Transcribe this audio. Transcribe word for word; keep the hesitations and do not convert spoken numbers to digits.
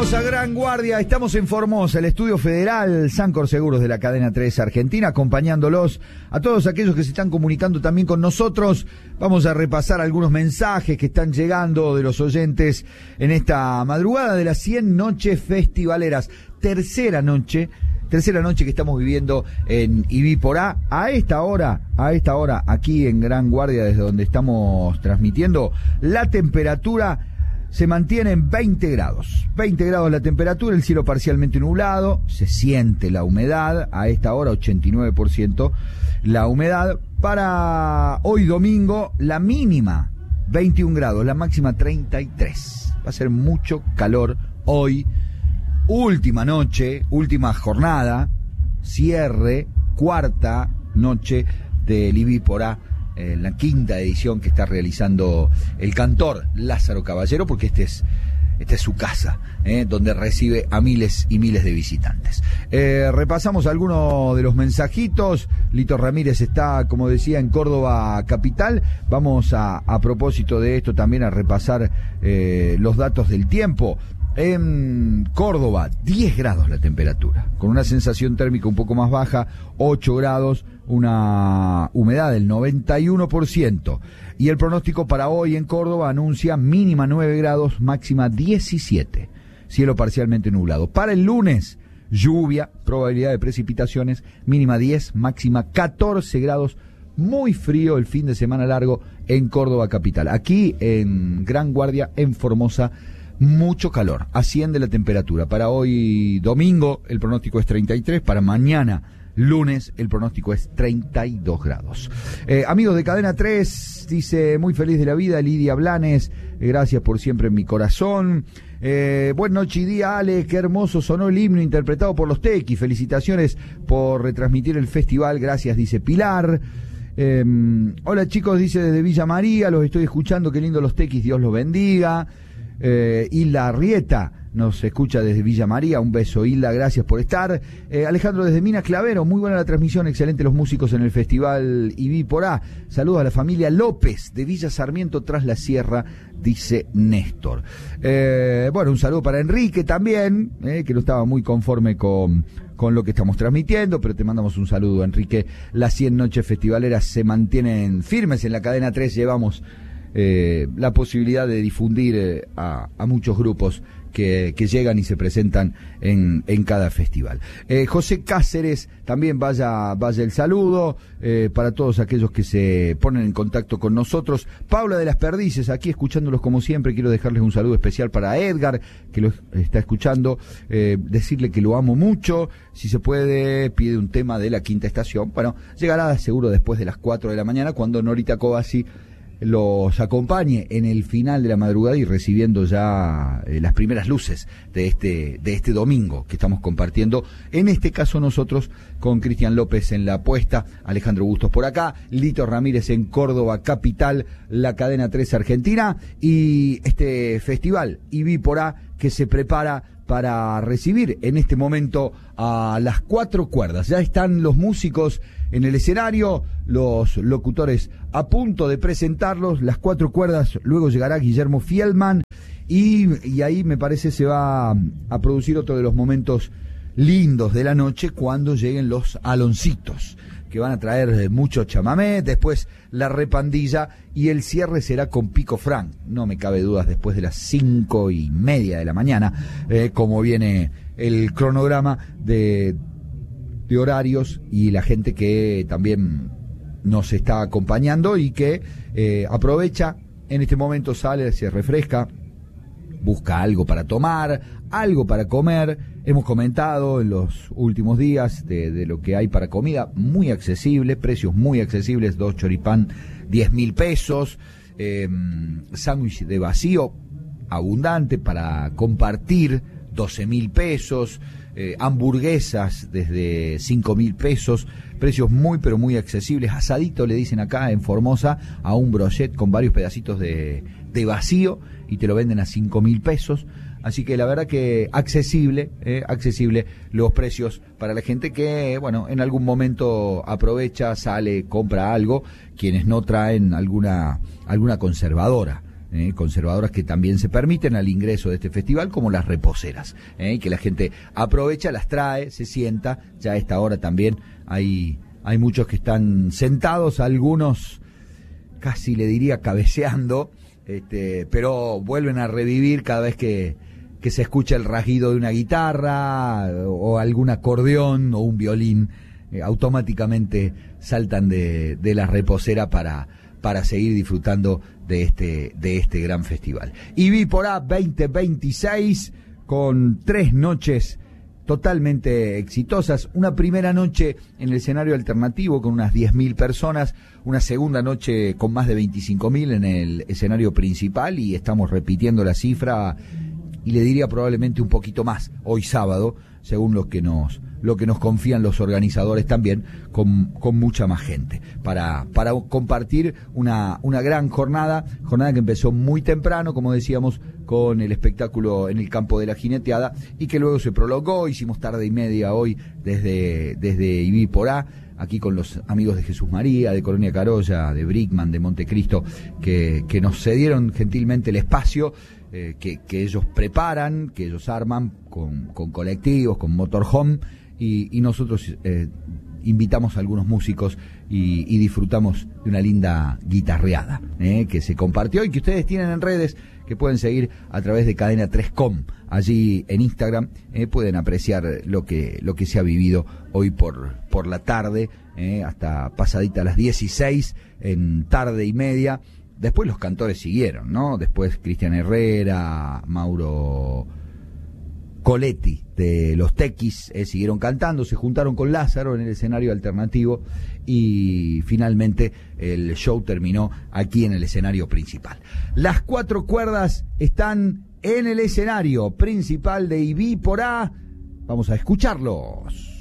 Bienvenidos a Gran Guardia, estamos en Formosa, el estudio federal Sancor Seguros de la cadena tres Argentina, acompañándolos a todos aquellos que se están comunicando también con nosotros. Vamos a repasar algunos mensajes que están llegando de los oyentes en esta madrugada de las cien noches festivaleras, tercera noche, tercera noche que estamos viviendo en Ibí Porá. A esta hora, a esta hora, aquí en Gran Guardia, desde donde estamos transmitiendo, la temperatura se mantiene en veinte grados. veinte grados la temperatura, el cielo parcialmente nublado, se siente la humedad, a esta hora ochenta y nueve por ciento la humedad. Para hoy domingo, la mínima veintiún grados, la máxima treinta y tres. Va a ser mucho calor hoy, última noche, última jornada, cierre, cuarta noche del Ibí Porá, en la quinta edición que está realizando el cantor Lázaro Caballero, porque este es, esta es su casa, eh, donde recibe a miles y miles de visitantes. Eh, repasamos algunos de los mensajitos. Lito Ramírez está, como decía, en Córdoba capital. Vamos a, a propósito de esto también a repasar eh, los datos del tiempo. En Córdoba, diez grados la temperatura, con una sensación térmica un poco más baja, ocho grados, una humedad del noventa y uno por ciento. Y el pronóstico para hoy en Córdoba anuncia mínima nueve grados, máxima diecisiete. Cielo parcialmente nublado. Para el lunes, lluvia, probabilidad de precipitaciones, mínima diez, máxima catorce grados. Muy frío el fin de semana largo en Córdoba capital. Aquí en Gran Guardia, en Formosa, mucho calor, asciende la temperatura. Para hoy domingo el pronóstico es treinta y tres, para mañana lunes el pronóstico es treinta y dos grados. Eh, amigos de Cadena tres, dice, muy feliz de la vida, Lidia Blanes, eh, gracias por siempre en mi corazón. Eh, buenas noches y día, Ale, qué hermoso sonó el himno interpretado por los Tequis, felicitaciones por retransmitir el festival, gracias, dice Pilar. Eh, hola chicos, dice desde Villa María, los estoy escuchando, qué lindo los Tequis, Dios los bendiga. Eh, Hilda Arrieta nos escucha desde Villa María, un beso Hilda, gracias por estar. eh, Alejandro desde Minas Clavero, muy buena la transmisión, excelente los músicos en el festival Ibí Porá, saludos a la familia López de Villa Sarmiento tras la sierra, dice Néstor. eh, bueno, un saludo para Enrique también, eh, que no estaba muy conforme con con lo que estamos transmitiendo, pero te mandamos un saludo, Enrique. Las cien noches festivaleras se mantienen firmes en la cadena tres, llevamos Eh, la posibilidad de difundir eh, a, a muchos grupos que, que llegan y se presentan en, en cada festival. Eh, José Cáceres, también vaya, vaya el saludo eh, para todos aquellos que se ponen en contacto con nosotros. Paula de las Perdices, aquí escuchándolos como siempre, quiero dejarles un saludo especial para Edgar, que lo está escuchando, eh, decirle que lo amo mucho, si se puede, pide un tema de la quinta estación. Bueno, llegará seguro después de las cuatro de la mañana, cuando Norita Covasi los acompañe en el final de la madrugada y recibiendo ya eh, las primeras luces de este de este domingo que estamos compartiendo, en este caso nosotros con Cristian López en la puesta, Alejandro Bustos por acá, Lito Ramírez en Córdoba capital, la cadena tres Argentina, y este festival Ibí Porá que se prepara para recibir en este momento a las cuatro cuerdas. Ya están los músicos en el escenario, los locutores a punto de presentarlos, las cuatro cuerdas, luego llegará Guillermo Fielman y, y ahí me parece se va a producir otro de los momentos lindos de la noche cuando lleguen los Aloncitos, que van a traer mucho chamamé, después la repandilla y el cierre será con Pico Frank, no me cabe dudas, después de las cinco y media de la mañana, eh, como viene el cronograma de, de horarios y la gente que también nos está acompañando y que eh, aprovecha, en este momento sale, se refresca, busca algo para tomar, algo para comer. Hemos comentado en los últimos días de, de lo que hay para comida, muy accesible, precios muy accesibles, dos choripán, diez mil pesos, eh, sándwich de vacío, abundante para compartir, doce mil pesos, eh, hamburguesas desde cinco mil pesos, precios muy pero muy accesibles, asadito le dicen acá en Formosa, a un brochet con varios pedacitos de, de vacío y te lo venden a cinco mil pesos. Así que la verdad que accesible, eh, accesible los precios para la gente que, bueno, en algún momento aprovecha, sale, compra algo, quienes no traen alguna alguna conservadora eh, conservadoras que también se permiten al ingreso de este festival, como las reposeras, eh, que la gente aprovecha, las trae, se sienta. Ya a esta hora también hay, hay muchos que están sentados, algunos casi le diría cabeceando, este, pero vuelven a revivir cada vez que, que se escucha el rasguido de una guitarra o algún acordeón o un violín. Eh, automáticamente saltan de, de la reposera para, para seguir disfrutando de este, de este gran festival. Ibiporá veinte veintiséis, con tres noches totalmente exitosas. Una primera noche en el escenario alternativo con unas diez mil personas, una segunda noche con más de veinticinco mil en el escenario principal, y estamos repitiendo la cifra, y le diría probablemente un poquito más hoy sábado, según lo que nos lo que nos confían los organizadores también, con, con mucha más gente, para, para compartir una, una gran jornada, jornada que empezó muy temprano, como decíamos, con el espectáculo en el campo de la jineteada, y que luego se prolongó. Hicimos tarde y media hoy desde, desde Ibiporá, aquí con los amigos de Jesús María, de Colonia Carolla, de Brickman, de Montecristo, que, que nos cedieron gentilmente el espacio, eh, que, que ellos preparan, que ellos arman con, con colectivos, con motorhome, y, y nosotros eh, invitamos a algunos músicos y, y disfrutamos de una linda guitarreada, eh, que se compartió y que ustedes tienen en redes, que pueden seguir a través de cadena tres punto com. Allí en Instagram eh, pueden apreciar lo que lo que se ha vivido hoy por por la tarde, eh, hasta pasadita a las dieciséis, en tarde y media. Después los cantores siguieron, ¿no? Después Cristian Herrera, Mauro Coletti de los Tequis eh, siguieron cantando, se juntaron con Lázaro en el escenario alternativo, y finalmente el show terminó aquí en el escenario principal. Las cuatro cuerdas están en el escenario principal de Ibiporá. Vamos a escucharlos.